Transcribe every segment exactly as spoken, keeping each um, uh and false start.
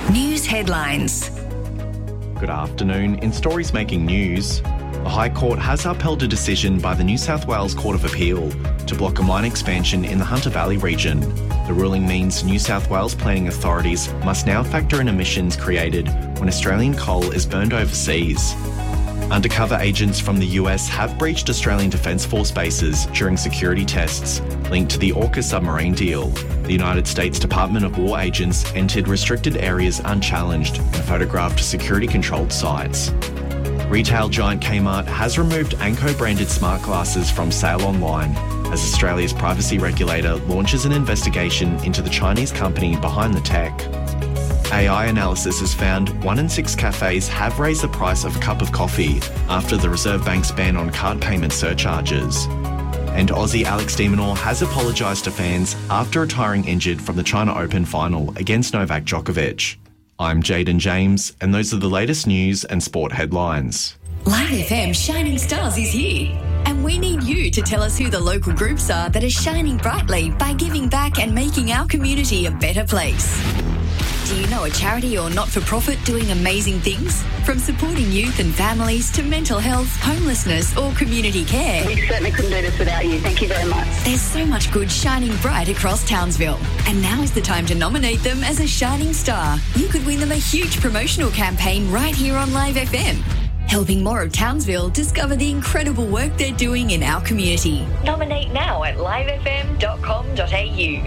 News headlines. Good afternoon. In stories making news, the High Court has upheld a decision by the New South Wales Court of Appeal to block a mine expansion in the Hunter Valley region. The ruling means New South Wales planning authorities must now factor in emissions created when Australian coal is burned overseas. Undercover agents from the U S have breached Australian Defence Force bases during security tests linked to the AUKUS submarine deal. The United States Department of War agents entered restricted areas unchallenged and photographed security-controlled sites. Retail giant Kmart has removed Anko-branded smart glasses from sale online as Australia's privacy regulator launches an investigation into the Chinese company behind the tech. A I analysis has found one in six cafes have raised the price of a cup of coffee after the Reserve Bank's ban on card payment surcharges. And Aussie Alex de Minaur has apologised to fans after retiring injured from the China Open final against Novak Djokovic. I'm Jaden James, and those are the latest news and sport headlines. Live F M Shining Stars is here, and we need you to tell us who the local groups are that are shining brightly by giving back and making our community a better place. Do you know a charity or not-for-profit doing amazing things? From supporting youth and families to mental health, homelessness or community care. We certainly couldn't do this without you. Thank you very much. There's so much good shining bright across Townsville. And now is the time to nominate them as a shining star. You could win them a huge promotional campaign right here on Live F M. Helping more of Townsville discover the incredible work they're doing in our community. Nominate now at live f m dot com dot a u.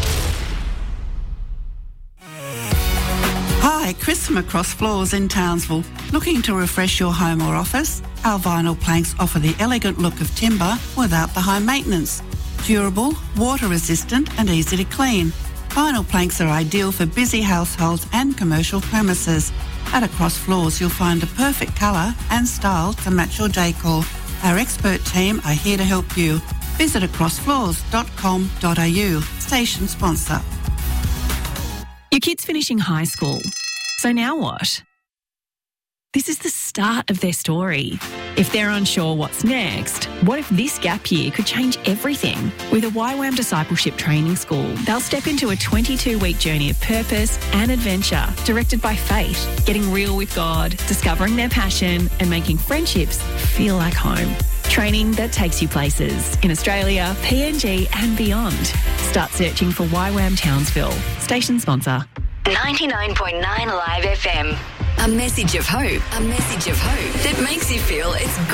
Hi, Chris from Across Floors in Townsville. Looking to refresh your home or office? Our vinyl planks offer the elegant look of timber without the high maintenance. Durable, water resistant and easy to clean. Vinyl planks are ideal for busy households and commercial premises. At Across Floors you'll find a perfect colour and style to match your decor. Our expert team are here to help you. Visit across floors dot com dot a u. Station sponsor. Your kid's finishing high school. So now what? This is the start of their story. If they're unsure what's next, what if this gap year could change everything? With a Y WAM Discipleship Training School, they'll step into a twenty-two week journey of purpose and adventure, directed by faith, getting real with God, discovering their passion and making friendships feel like home. Training that takes you places in Australia, P N G and beyond. Start searching for Y WAM Townsville. Station sponsor. ninety-nine point nine Live F M. A message of hope. A message of hope that makes you feel it's good.